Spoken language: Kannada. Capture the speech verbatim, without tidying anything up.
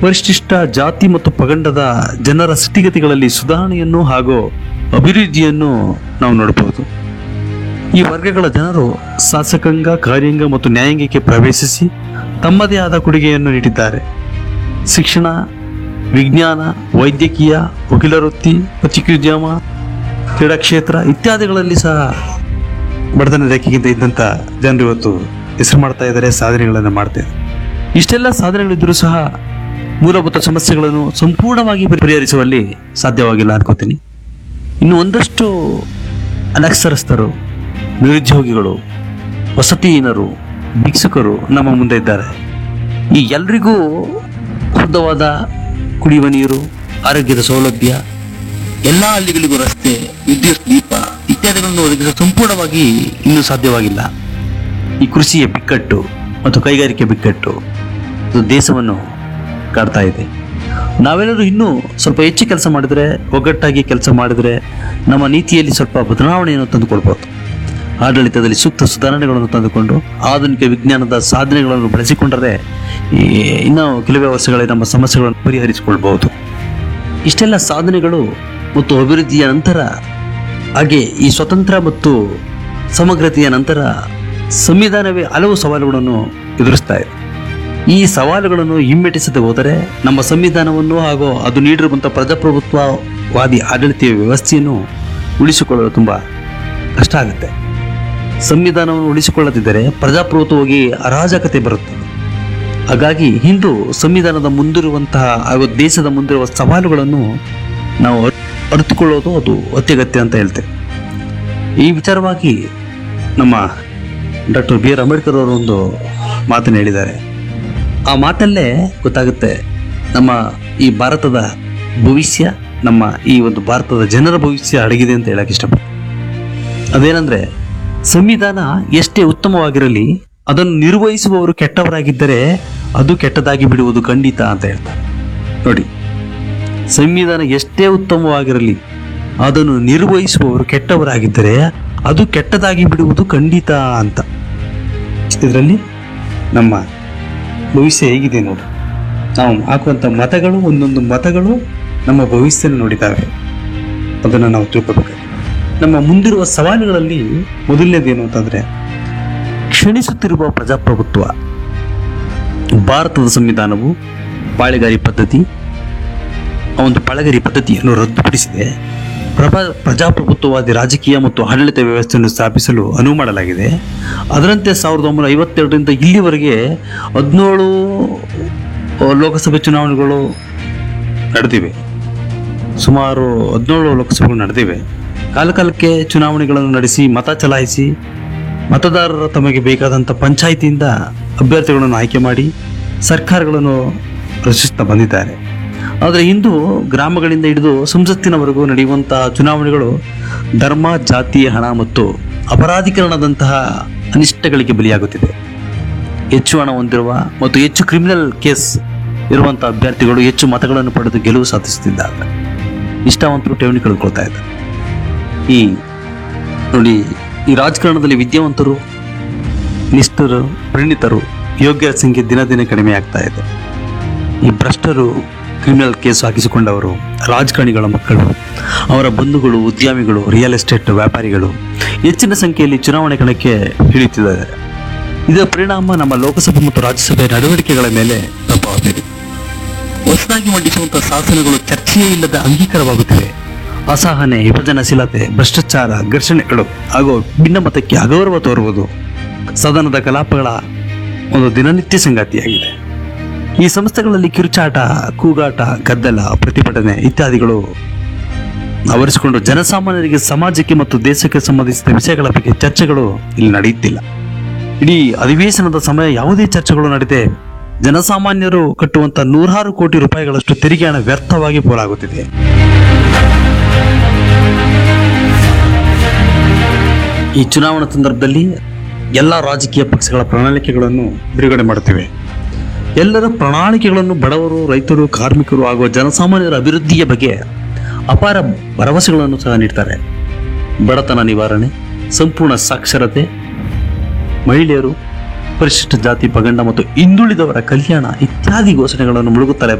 ಪರಿಶಿಷ್ಟ ಜಾತಿ ಮತ್ತು ಪಗಂಡದ ಜನರ ಸ್ಥಿತಿಗತಿಗಳಲ್ಲಿ ಸುಧಾರಣೆಯನ್ನು ಹಾಗೂ ಅಭಿವೃದ್ಧಿಯನ್ನು ನಾವು ನೋಡಬಹುದು. ಈ ವರ್ಗಗಳ ಜನರು ಶಾಸಕಾಂಗ, ಕಾರ್ಯಾಂಗ ಮತ್ತು ನ್ಯಾಯಾಂಗಕ್ಕೆ ಪ್ರವೇಶಿಸಿ ತಮ್ಮದೇ ಆದ ಕೊಡುಗೆಯನ್ನು ನೀಡಿದ್ದಾರೆ. ಶಿಕ್ಷಣ, ವಿಜ್ಞಾನ, ವೈದ್ಯಕೀಯ, ವಕೀಲ ವೃತ್ತಿ, ಪತ್ರಿಕೋದ್ಯಮ, ಕ್ರೀಡಾ ಕ್ಷೇತ್ರ ಇತ್ಯಾದಿಗಳಲ್ಲಿ ಸಹ ಬಡತನ ರೇಖೆಗಿಂತ ಇದ್ದಂಥ ಜನರು ಇವತ್ತು ಹೆಸರು ಮಾಡ್ತಾ ಇದ್ದಾರೆ, ಸಾಧನೆಗಳನ್ನು ಮಾಡ್ತಾ ಇದ್ದಾರೆ. ಇಷ್ಟೆಲ್ಲ ಸಾಧನೆಗಳಿದ್ದರೂ ಸಹ ಮೂಲಭೂತ ಸಮಸ್ಯೆಗಳನ್ನು ಸಂಪೂರ್ಣವಾಗಿ ಪರಿಹರಿಸುವಲ್ಲಿ ಸಾಧ್ಯವಾಗಿಲ್ಲ ಅನ್ಕೋತೀನಿ. ಇನ್ನು ಒಂದಷ್ಟು ಅನಕ್ಷರಸ್ಥರು, ನಿರುದ್ಯೋಗಿಗಳು, ವಸತಿಹೀನರು, ಭಿಕ್ಷುಕರು ನಮ್ಮ ಮುಂದೆ ಇದ್ದಾರೆ. ಈ ಎಲ್ರಿಗೂ ಶುದ್ಧವಾದ ಕುಡಿಯುವ ನೀರು, ಆರೋಗ್ಯದ ಸೌಲಭ್ಯ, ಎಲ್ಲ ಹಳ್ಳಿಗಳಿಗೂ ರಸ್ತೆ, ವಿದ್ಯುತ್ ದೀಪ ಇತ್ಯಾದಿಗಳನ್ನು ಒದಗಿಸಲು ಸಂಪೂರ್ಣವಾಗಿ ಇನ್ನೂ ಸಾಧ್ಯವಾಗಿಲ್ಲ. ಈ ಕೃಷಿಯ ಬಿಕ್ಕಟ್ಟು ಮತ್ತು ಕೈಗಾರಿಕೆ ಬಿಕ್ಕಟ್ಟು ಇದು ದೇಶವನ್ನು ಕಾಡ್ತಾ ಇದೆ. ನಾವೆಲ್ಲರೂ ಇನ್ನೂ ಸ್ವಲ್ಪ ಹೆಚ್ಚು ಕೆಲಸ ಮಾಡಿದರೆ, ಒಗ್ಗಟ್ಟಾಗಿ ಕೆಲಸ ಮಾಡಿದರೆ ನಮ್ಮ ನೀತಿಯಲ್ಲಿ ಸ್ವಲ್ಪ ಬದಲಾವಣೆಯನ್ನು ತಂದುಕೊಳ್ಬೋದು. ಆಡಳಿತದಲ್ಲಿ ಸೂಕ್ತ ಸುಧಾರಣೆಗಳನ್ನು ತಂದುಕೊಂಡು ಆಧುನಿಕ ವಿಜ್ಞಾನದ ಸಾಧನೆಗಳನ್ನು ಬಳಸಿಕೊಂಡರೆ ಇನ್ನೂ ಕೆಲವೇ ವರ್ಷಗಳಲ್ಲಿ ನಮ್ಮ ಸಮಸ್ಯೆಗಳನ್ನು ಪರಿಹರಿಸಿಕೊಳ್ಬಹುದು. ಇಷ್ಟೆಲ್ಲ ಸಾಧನೆಗಳು ಮತ್ತು ಅಭಿವೃದ್ಧಿಯ ನಂತರ, ಹಾಗೆ ಈ ಸ್ವತಂತ್ರ ಮತ್ತು ಸಮಗ್ರತೆಯ ನಂತರ ಸಂವಿಧಾನವೇ ಹಲವು ಸವಾಲುಗಳನ್ನು ಎದುರಿಸ್ತಾ ಇದೆ. ಈ ಸವಾಲುಗಳನ್ನು ಹಿಮ್ಮೆಟ್ಟಿಸದೆ ಹೋದರೆ ನಮ್ಮ ಸಂವಿಧಾನವನ್ನು ಹಾಗೂ ಅದು ನೀಡಿರುವಂಥ ಪ್ರಜಾಪ್ರಭುತ್ವವಾದಿ ಆಡಳಿತ ವ್ಯವಸ್ಥೆಯನ್ನು ಉಳಿಸಿಕೊಳ್ಳಲು ತುಂಬ ಕಷ್ಟ ಆಗುತ್ತೆ. ಸಂವಿಧಾನವನ್ನು ಉಳಿಸಿಕೊಳ್ಳದಿದ್ದರೆ ಪ್ರಜಾಪ್ರಭುತ್ವವಾಗಿ ಅರಾಜಕತೆ ಬರುತ್ತದೆ. ಹಾಗಾಗಿ ಇಂದು ಸಂವಿಧಾನದ ಮುಂದಿರುವಂತಹ ಹಾಗೂ ದೇಶದ ಮುಂದಿರುವ ಸವಾಲುಗಳನ್ನು ನಾವು ಅರಿತುಕೊಳ್ಳೋದು ಅದು ಅತ್ಯಗತ್ಯ ಅಂತ ಹೇಳ್ತೇವೆ. ಈ ವಿಚಾರವಾಗಿ ನಮ್ಮ ಡಾಕ್ಟರ್ ಬಿ ಆರ್ ಅಂಬೇಡ್ಕರ್ ಅವರು ಒಂದು ಮಾತನ್ನು ಹೇಳಿದ್ದಾರೆ. ಆ ಮಾತಲ್ಲೇ ಗೊತ್ತಾಗುತ್ತೆ ನಮ್ಮ ಈ ಭಾರತದ ಭವಿಷ್ಯ, ನಮ್ಮ ಈ ಒಂದು ಭಾರತದ ಜನರ ಭವಿಷ್ಯ ಅಡಗಿದೆ ಅಂತ ಹೇಳಕ್ಕೆ ಇಷ್ಟಪಡ್ತೀನಿ. ಅದೇನೆಂದರೆ, ಸಂವಿಧಾನ ಎಷ್ಟೇ ಉತ್ತಮವಾಗಿರಲಿ ಅದನ್ನು ನಿರ್ವಹಿಸುವವರು ಕೆಟ್ಟವರಾಗಿದ್ದರೆ ಅದು ಕೆಟ್ಟದಾಗಿ ಬಿಡುವುದು ಖಂಡಿತ ಅಂತ ಹೇಳ್ತಾರೆ. ನೋಡಿ, ಸಂವಿಧಾನ ಎಷ್ಟೇ ಉತ್ತಮವಾಗಿರಲಿ ಅದನ್ನು ನಿರ್ವಹಿಸುವವರು ಕೆಟ್ಟವರಾಗಿದ್ದರೆ ಅದು ಕೆಟ್ಟದಾಗಿ ಬಿಡುವುದು ಖಂಡಿತ ಅಂತ. ಇದರಲ್ಲಿ ನಮ್ಮ ಭವಿಷ್ಯ ಹೇಗಿದೆ ನೋಡಿ. ನಾವು ಹಾಕುವಂಥ ಮತಗಳು, ಒಂದೊಂದು ಮತಗಳು ನಮ್ಮ ಭವಿಷ್ಯನ ನೋಡಿದ್ದಾವೆ. ಅದನ್ನು ನಾವು ತಿಳ್ಕೋಬೇಕು. ನಮ್ಮ ಮುಂದಿರುವ ಸವಾಲುಗಳಲ್ಲಿ ಮೊದಲನೇದೇನು ಅಂತಂದರೆ, ಕ್ಷೀಣಿಸುತ್ತಿರುವ ಪ್ರಜಾಪ್ರಭುತ್ವ. ಭಾರತದ ಸಂವಿಧಾನವು ಪಾಳೆಗಾರಿ ಪದ್ಧತಿ, ಆ ಒಂದು ಪಾಳೆಗಾರಿ ಪದ್ಧತಿಯನ್ನು ರದ್ದುಪಡಿಸಿದೆ. ಪ್ರಭಾ ಪ್ರಜಾಪ್ರಭುತ್ವವಾದಿ ರಾಜಕೀಯ ಮತ್ತು ಆಡಳಿತ ವ್ಯವಸ್ಥೆಯನ್ನು ಸ್ಥಾಪಿಸಲು ಅನುವು ಮಾಡಲಾಗಿದೆ. ಅದರಂತೆ ಸಾವಿರದ ಒಂಬೈನೂರ ಐವತ್ತೆರಡರಿಂದ ಇಲ್ಲಿವರೆಗೆ ಹದಿನೇಳು ಲೋಕಸಭೆ ಚುನಾವಣೆಗಳು ನಡೆದಿವೆ. ಸುಮಾರು ಹದಿನೇಳು ಲೋಕಸಭೆಗಳು ನಡೆದಿವೆ. ಕಾಲಕಾಲಕ್ಕೆ ಚುನಾವಣೆಗಳನ್ನು ನಡೆಸಿ ಮತ ಚಲಾಯಿಸಿ ಮತದಾರರ ತಮಗೆ ಬೇಕಾದಂಥ ಪಂಚಾಯಿತಿಯಿಂದ ಅಭ್ಯರ್ಥಿಗಳನ್ನು ಆಯ್ಕೆ ಮಾಡಿ ಸರ್ಕಾರಗಳನ್ನು ರಚಿಸ್ತಾ ಬಂದಿದ್ದಾರೆ. ಆದರೆ ಇಂದು ಗ್ರಾಮಗಳಿಂದ ಹಿಡಿದು ಸಂಸತ್ತಿನವರೆಗೂ ನಡೆಯುವಂತಹ ಚುನಾವಣೆಗಳು ಧರ್ಮ, ಜಾತಿ, ಹಣ ಮತ್ತು ಅಪರಾಧೀಕರಣದಂತಹ ಅನಿಷ್ಟಗಳಿಗೆ ಬಲಿಯಾಗುತ್ತಿದೆ. ಹೆಚ್ಚು ಹಣ ಹೊಂದಿರುವ ಮತ್ತು ಹೆಚ್ಚು ಕ್ರಿಮಿನಲ್ ಕೇಸ್ ಇರುವಂಥ ಅಭ್ಯರ್ಥಿಗಳು ಹೆಚ್ಚು ಮತಗಳನ್ನು ಪಡೆದು ಗೆಲುವು ಸಾಧಿಸುತ್ತಿದ್ದಾರೆ. ನಿಷ್ಠಾವಂತರು ಠೇವಣಿ ಕಳೆದುಕೊಳ್ತಾ ಇದ್ದಾರೆ. ಈ ನೋಡಿ, ಈ ರಾಜಕಾರಣದಲ್ಲಿ ವಿದ್ಯಾವಂತರು, ನಿಷ್ಠರು, ಪರಿಣಿತರು, ಯೋಗ್ಯರ ಸಂಖ್ಯೆ ದಿನ ದಿನ ಕಡಿಮೆ ಆಗ್ತಾ ಇದೆ. ಈ ಭ್ರಷ್ಟರು, ಕ್ರಿಮಿನಲ್ ಕೇಸು ಹಾಕಿಸಿಕೊಂಡವರು, ರಾಜಕಾರಣಿಗಳ ಮಕ್ಕಳು, ಅವರ ಬಂಧುಗಳು, ಉದ್ಯಮಿಗಳು, ರಿಯಲ್ ಎಸ್ಟೇಟ್ ವ್ಯಾಪಾರಿಗಳು ಹೆಚ್ಚಿನ ಸಂಖ್ಯೆಯಲ್ಲಿ ಚುನಾವಣೆ ಕಣಕ್ಕೆ ಇಳಿಯುತ್ತಿದ್ದಾರೆ. ಇದರ ಪರಿಣಾಮ ನಮ್ಮ ಲೋಕಸಭೆ ಮತ್ತು ರಾಜ್ಯಸಭೆ ನಡವಳಿಕೆಗಳ ಮೇಲೆ ಪ್ರಭಾವ ಬೀರಿದೆ. ಹೊಸದಾಗಿ ಮಂಡಿಸುವಂತಹ ಶಾಸನಗಳು ಚರ್ಚೆಯೇ ಇಲ್ಲದ ಅಂಗೀಕಾರವಾಗುತ್ತಿವೆ. ಅಸಹನೆ, ವಿಭಜನಶೀಲತೆ, ಭ್ರಷ್ಟಾಚಾರ, ಘರ್ಷಣೆಗಳು ಹಾಗೂ ಭಿನ್ನಮತಕ್ಕೆ ಅಗೌರವ ತೋರುವುದು ಸದನದ ಕಲಾಪಗಳ ಒಂದು ದಿನನಿತ್ಯ ಸಂಗಾತಿಯಾಗಿದೆ. ಈ ಸಂಸ್ಥೆಗಳಲ್ಲಿ ಕಿರುಚಾಟ, ಕೂಗಾಟ, ಗದ್ದಲ, ಪ್ರತಿಭಟನೆ ಇತ್ಯಾದಿಗಳು ಆವರಿಸಿಕೊಂಡು ಜನಸಾಮಾನ್ಯರಿಗೆ ಸಮಾಜಕ್ಕೆ ಮತ್ತು ದೇಶಕ್ಕೆ ಸಂಬಂಧಿಸಿದ ವಿಷಯಗಳ ಬಗ್ಗೆ ಚರ್ಚೆಗಳು ಇಲ್ಲಿ ನಡೆಯುತ್ತಿಲ್ಲ. ಇಡೀ ಅಧಿವೇಶನದ ಸಮಯ ಯಾವುದೇ ಚರ್ಚೆಗಳು ನಡೆದೇ ಜನಸಾಮಾನ್ಯರು ಕಟ್ಟುವಂತ ನೂರಾರು ಕೋಟಿ ರೂಪಾಯಿಗಳಷ್ಟು ತೆರಿಗೆ ಹಣ ವ್ಯರ್ಥವಾಗಿ ಪೋಲಾಗುತ್ತಿದೆ. ಈ ಚುನಾವಣಾ ಸಂದರ್ಭದಲ್ಲಿ ಎಲ್ಲ ರಾಜಕೀಯ ಪಕ್ಷಗಳ ಪ್ರಣಾಳಿಕೆಗಳನ್ನು ಬಿಡುಗಡೆ ಮಾಡುತ್ತಿವೆ. ಎಲ್ಲರ ಪ್ರಣಾಳಿಕೆಗಳನ್ನು ಬಡವರು, ರೈತರು, ಕಾರ್ಮಿಕರು ಹಾಗೂ ಜನಸಾಮಾನ್ಯರ ಅಭಿವೃದ್ಧಿಯ ಬಗ್ಗೆ ಅಪಾರ ಭರವಸೆಗಳನ್ನು ಸಹ ನೀಡ್ತಾರೆ. ಬಡತನ ನಿವಾರಣೆ, ಸಂಪೂರ್ಣ ಸಾಕ್ಷರತೆ, ಮಹಿಳೆಯರು, ಪರಿಶಿಷ್ಟ ಜಾತಿ, ಪಗಂಡ ಮತ್ತು ಹಿಂದುಳಿದವರ ಕಲ್ಯಾಣ ಇತ್ಯಾದಿ ಘೋಷಣೆಗಳನ್ನು ಮುಳುಗುತ್ತಾರೆ.